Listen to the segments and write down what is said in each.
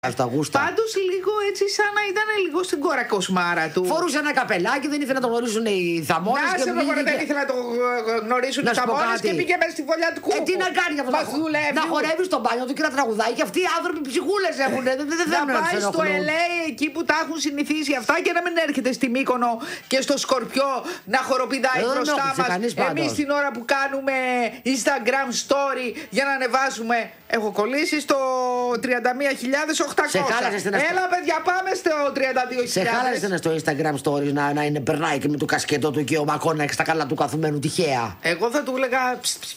Πάντως λίγο έτσι σαν να ήταν λίγο στην κορακοσμάρα του. Φορούσε ένα καπελάκι, δεν ήθελε να το γνωρίσουν οι θαμώνες. Να σε προχωρέ, δεν ήθελε να το γνωρίσουν οι θαμώνες και πήγε μέσα στη φωλιά του κούκου. Τι να κάνει αυτό, να χορεύει στο μπάνιο του και να τραγουδάει. Και αυτοί οι άνθρωποι ψυχούλες έχουν. Να πάει στο LA εκεί που τα έχουν συνηθίσει αυτά και να μην έρχεται στη Μύκονο και στο Σκορπιό να χοροπηδάει μπροστά μας. Εμείς την ώρα που κάνουμε Instagram story για να ανεβάσουμε. Έχω κολλήσει στο 31.800. Έλα, παιδιά, πάμε στο 32.000. Σε χάλασε στο Instagram stories να είναι περνάει και με το κασκετό του και ο Μακόνα στα καλά του καθουμένου τυχαία. Εγώ θα του έλεγα.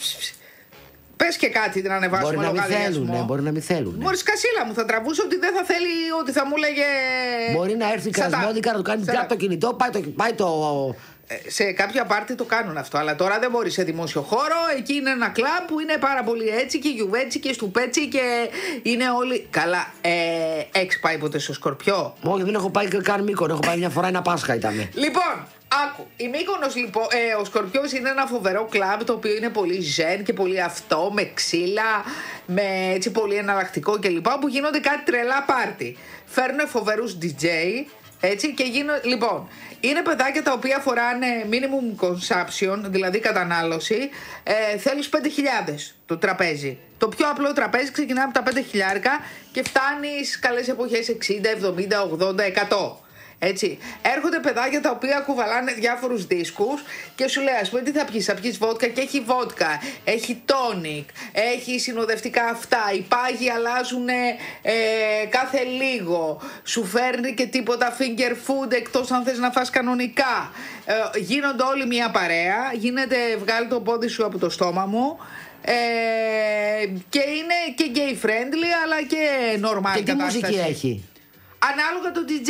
Πες και κάτι να ανεβάσουμε λογαριασμό. Μπορεί να μην θέλουν. Μόλις Κασίλα μου θα τραβούσε ότι δεν θα θέλει, ότι θα μου λέγε. Μπορεί να έρθει η Κρασμόδικα να του κάνει το κινητό, πάει το. Σε κάποια πάρτι το κάνουν αυτό, αλλά τώρα δεν μπορεί σε δημόσιο χώρο. Εκεί είναι ένα κλαμπ που είναι πάρα πολύ έτσι και γιουβέτσι και στουπέτσι και είναι όλοι. Καλά, έχεις πάει ποτέ στο Σκορπιό? Όχι, δεν έχω πάει καν Μύκονο. Έχω πάει μια φορά, ένα Πάσχα ήταν. Λοιπόν, άκου. Η Μύκονος, λοιπόν, ο Σκορπιός είναι ένα φοβερό κλαμπ το οποίο είναι πολύ ζεν και πολύ αυτό, με ξύλα, με έτσι πολύ εναλλακτικό κλπ. Που γίνονται κάτι τρελά πάρτι. Φέρνουν φοβερούς DJ. Έτσι και λοιπόν, είναι παιδάκια τα οποία φοράνε minimum consumption, δηλαδή κατανάλωση, θέλεις 5.000 το τραπέζι. Το πιο απλό τραπέζι ξεκινάει από τα 5.000 και φτάνεις καλές εποχές 60, 70, 80, 100. Έτσι. Έρχονται παιδάκια τα οποία κουβαλάνε διάφορους δίσκους και σου λέει, ας πούμε, τι θα πιεις? Θα πιεις βότκα και έχει βότκα, έχει τόνικ, έχει συνοδευτικά αυτά. Οι πάγοι αλλάζουν κάθε λίγο. Σου φέρνει και τίποτα finger food εκτός αν θες να φας κανονικά. Γίνονται όλοι μια παρέα. Γίνεται βγάλει το πόδι σου από το στόμα μου. Και είναι και gay friendly αλλά και normal. Και τι μουσική έχει? Ανάλογα το DJ.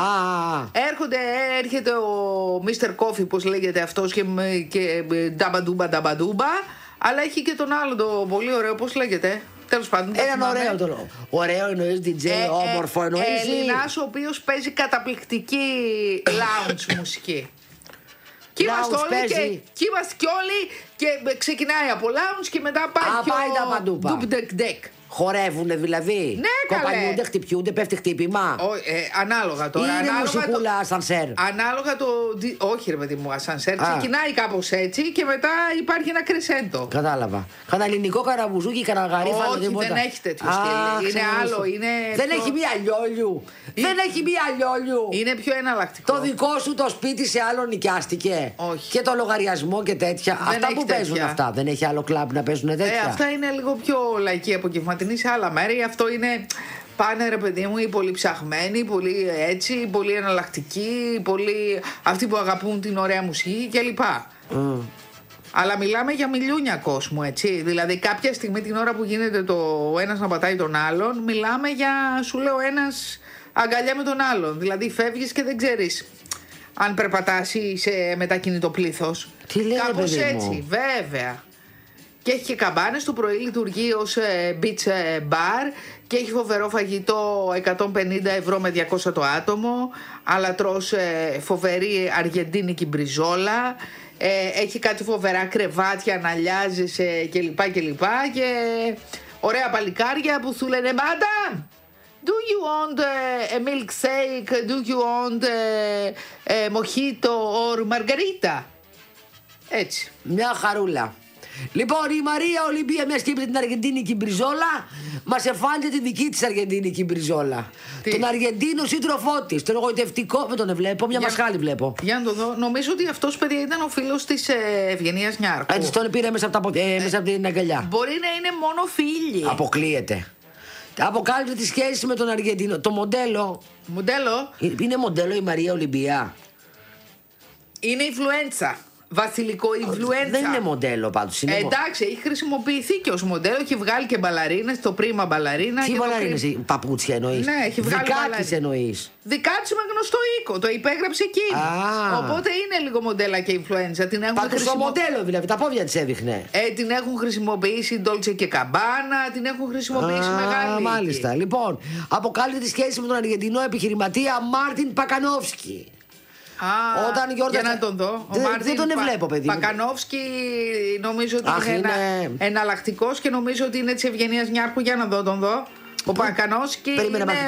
Έρχεται ο Mr. Coffee, πώς λέγεται αυτός, και νταμπαντούμπα. Αλλά έχει και τον άλλο το πολύ ωραίο, πώς λέγεται. Τέλος πάντων. Έναν ωραίο εννοείς DJ, όμορφο εννοείς. Ελληνάς ο οποίος παίζει καταπληκτική lounge μουσική. Και είμαστε όλοι και ξεκινάει από lounge και μετά πάει ντουμπ-ντεκ. Χορεύουνε δηλαδή. Ναι, κοπανιούνται, χτυπιούνται, πέφτει χτύπημα. Ανάλογα τώρα. Είναι μουσικούλα ασανσέρ. Ανάλογα το. Όχι, ρε παιδί μου, ασανσέρ. Ξεκινάει κάπως έτσι και μετά υπάρχει ένα κρεσέντο. Κατάλαβα. Κάνα ελληνικό καραβουζούκι, κανένα γαρίφαλο. Όχι, δεν έχει τέτοιο στυλ. Είναι άλλο. Δεν έχει μία λιόλιου. Δεν έχει μία λιόλιου. Είναι πιο εναλλακτικό. Το δικό σου το σπίτι σε άλλο νοικιάστηκε. Όχι. Και το λογαριασμό και τέτοια. Αυτά που παίζουν αυτά. Δεν έχει άλλο κλαμπ να παίζουν τέτοια. Αυτά είναι λίγο πιο λαϊκή αποκεφματινή σε άλλα μέρη. Αυτό είναι. Πάνε, ρε παιδί μου, οι πολύ ψαχμένοι, πολύ έτσι, πολύ εναλλακτικοί, πολύ αυτοί που αγαπούν την ωραία μουσική κλπ. Αλλά μιλάμε για μιλιούνια κόσμου, έτσι. Δηλαδή κάποια στιγμή την ώρα που γίνεται το ένας να πατάει τον άλλον, μιλάμε για, σου λέω, ένας αγκαλιά με τον άλλον. Δηλαδή φεύγεις και δεν ξέρεις αν περπατάς ή σε μετακινητό πλήθος. Τι λέει, κάπως παιδί έτσι, μου. βέβαια. Και έχει και καμπάνες, το πρωί λειτουργεί ως beach bar και έχει φοβερό φαγητό 150 € με 200 το άτομο, αλλά τρως φοβερή αργεντίνικη μπριζόλα, έχει κάτι φοβερά κρεβάτια να αλλιάζεσαι κλπ. Και ωραία παλικάρια που σου λένε «Madam, do you want a milkshake, do you want a mojito or margarita?» Έτσι. Μια χαρούλα. Λοιπόν, η Μαρία Ολυμπία, μια σκύψε την αργεντίνικη μπριζόλα, μας εφάνηκε τη δική της αργεντίνικη μπριζόλα. Τον Αργεντίνο σύντροφό της, τον εγωιτευτικό, δεν τον βλέπω, μια μασχάλη βλέπω. Για να το δω, νομίζω ότι αυτός, παιδιά, ήταν ο φίλος της Ευγενίας Νιάρχου. Έτσι τον πήρε μέσα από την αγκαλιά. Μπορεί να είναι μόνο φίλοι. Αποκλείεται. Αποκάλυψε τη σχέση με τον Αργεντίνο. Το μοντέλο. Είναι μοντέλο η Μαρία Ολυμπία. Είναι influenza. Βασιλικό influenza. Δεν είναι μοντέλο πάντως. Εντάξει, έχει χρησιμοποιηθεί και ως μοντέλο. Έχει βγάλει και μπαλαρίνες, το πρίμα μπαλαρίνα. Τι μπαλαρίνες, παπούτσια εννοείς? Ναι, έχει βγάλει. Δικά της εννοείς? Δικά της με γνωστό οίκο. Το υπέγραψε εκείνη. Οπότε είναι λίγο μοντέλα και influenza. Πάντως το μοντέλο δηλαδή, τα πόδια της έδειχνε. Την έχουν χρησιμοποιήσει Dolce και Gabbana, την έχουν χρησιμοποιήσει μεγάλη. Μάλιστα. Λοιπόν, αποκάλυψε τη σχέση με τον Αργεντινό επιχειρηματία Μάρτιν Πακανόφσκι. Όταν για να τον δω. Δεν τον βλέπω, παιδί. Πακανόφσκι νομίζω ότι είναι εναλλακτικός και νομίζω ότι είναι της Ευγενίας Νιάρχου. Για να δω, τον δω. Ο Πακανόσκι Περίμενε, είναι